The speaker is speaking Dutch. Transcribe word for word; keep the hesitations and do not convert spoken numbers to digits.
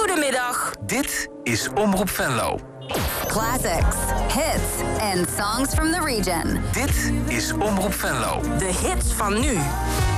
Goedemiddag. Dit is Omroep Venlo. Classics, hits and songs from the region. Dit is Omroep Venlo. De hits van nu.